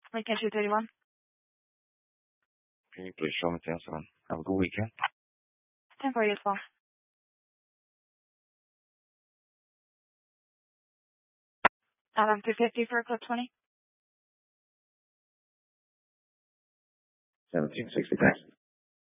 Lincoln 231. Can you please show me 10-7? Have a good weekend. 10 for you as well. Adam 250 for clip 20. 1760, thanks.